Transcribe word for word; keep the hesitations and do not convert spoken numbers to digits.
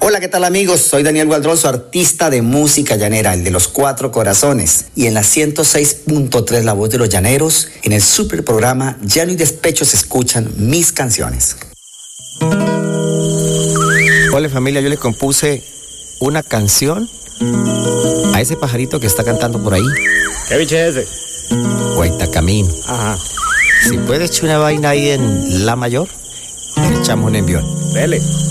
Hola, ¿qué tal amigos? Soy Daniel Gualdroso, artista de música llanera, el de los Cuatro Corazones. Y en la ciento seis punto tres, La Voz de los Llaneros, en el super programa Llano y Despecho se escuchan mis canciones. Hola familia, yo le compuse una canción a ese pajarito que está cantando por ahí. ¿Qué bicho es ese? Guaitacamín. Ajá. Si puede echar una vaina ahí en La Mayor, le echamos un envión. Dele.